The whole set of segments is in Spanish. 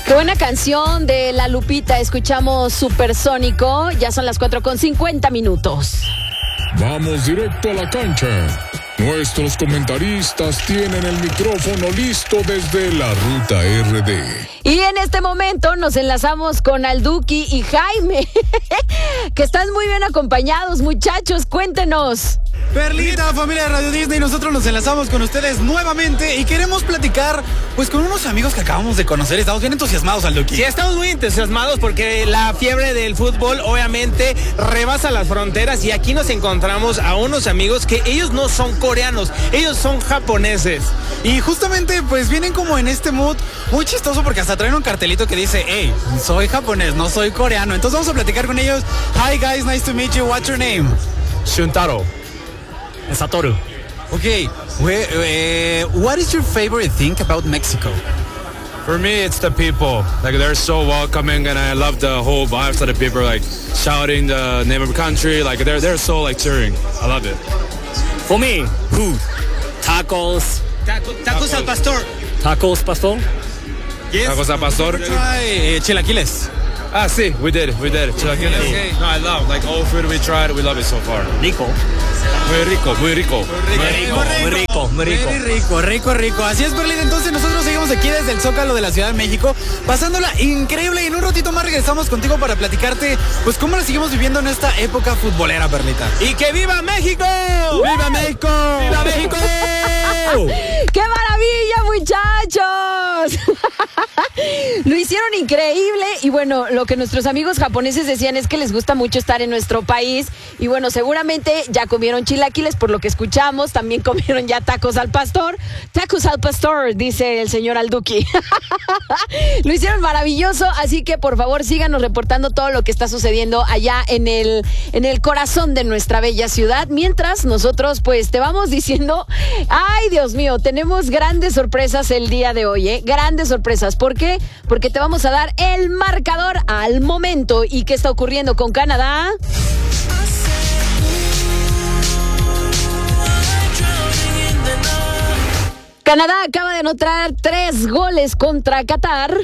Qué buena canción de La Lupita. Escuchamos Supersónico. Ya son las 4:50. Vamos directo a la cancha. Nuestros comentaristas tienen el micrófono listo desde la Ruta RD. Y en este momento nos enlazamos con Alduki y Jaime, que están muy bien acompañados, muchachos. Cuéntenos. Perlita, familia de Radio Disney, nosotros nos enlazamos con ustedes nuevamente y queremos platicar pues con unos amigos que acabamos de conocer. Estamos bien entusiasmados, Alduki. Sí, estamos muy entusiasmados porque la fiebre del fútbol obviamente rebasa las fronteras y aquí nos encontramos a unos amigos que ellos no son coreanos, ellos son japoneses. Y justamente pues vienen como en este mood muy chistoso porque hasta traen un cartelito que dice, hey, soy japonés, no soy coreano. Entonces vamos a platicar con ellos. Hi guys, nice to meet you. What's your name? Shuntaro. Satoru. Okay, what is your favorite thing about Mexico? For me, it's the people. Like, they're so welcoming, and I love the whole vibes of the people, like, shouting the name of the country. Like, they're so, like, cheering. I love it. For me, food. Tacos. Tacos al pastor. Tacos pastor. Yes. Tacos al pastor. Try chilaquiles. Ah, sí, we did. Chilaquiles. Okay. No, I love, like, all food we tried, we love it so far. Rico. Muy rico. Muy rico. Rico. Así es, Perlita. Entonces nosotros seguimos aquí desde el Zócalo de la Ciudad de México, pasándola increíble. Y en un ratito más regresamos contigo para platicarte, pues, cómo la seguimos viviendo en esta época futbolera, Perlita. ¡Y que viva México! ¡Viva México! ¡Viva México! ¡Qué maravilla, muchachos! Lo hicieron increíble y bueno, lo que nuestros amigos japoneses decían es que les gusta mucho estar en nuestro país y bueno, seguramente ya comieron chilaquiles por lo que escuchamos, también comieron ya tacos al pastor, dice el señor Alduki. Lo hicieron maravilloso, así que por favor síganos reportando todo lo que está sucediendo allá en el corazón de nuestra bella ciudad, mientras nosotros pues te vamos diciendo, ay Dios mío, tenemos grandes sorpresas el día de hoy, grandes sorpresas. ¿Por qué? Porque te vamos a dar el marcador al momento. ¿Y qué está ocurriendo con Canadá? Canadá acaba de anotar 3 goles contra Qatar.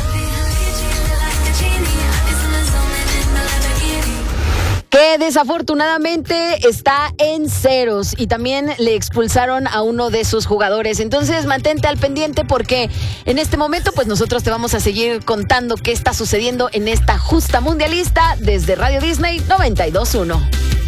Que desafortunadamente está en ceros y también le expulsaron a uno de sus jugadores. Entonces mantente al pendiente porque en este momento pues nosotros te vamos a seguir contando qué está sucediendo en esta justa mundialista desde Radio Disney 92.1.